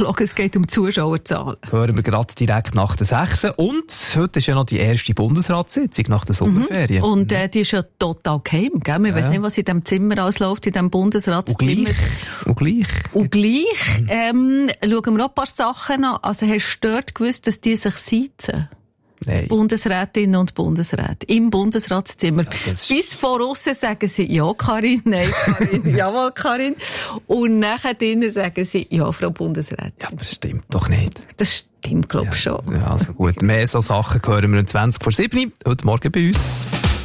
ungelogen, es geht um Zuschauerzahlen. Hören wir gerade direkt nach der 6. Und heute ist ja noch die erste Bundesratssitzung nach der Sommerferien. Und die ist ja total geheim, gell? Wir wissen nicht, was in diesem Zimmer ausläuft, in diesem Bundesratszimmer. Und gleich. Schauen wir auch ein paar Sachen an. Also hast du dort gewusst, dass die sich sitzen? Nein. Bundesrätinnen und Bundesräte im Bundesratszimmer. Ja, bis vor aussen sagen sie, ja, Karin, nein, Karin, jawohl, Karin. Und nachher drinnen sagen sie, ja, Frau Bundesrätin. Ja, aber das stimmt doch nicht. Das stimmt, glaube ich, schon. Ja, also gut. Mehr so Sachen hören wir um 20 vor 7 heute Morgen bei uns.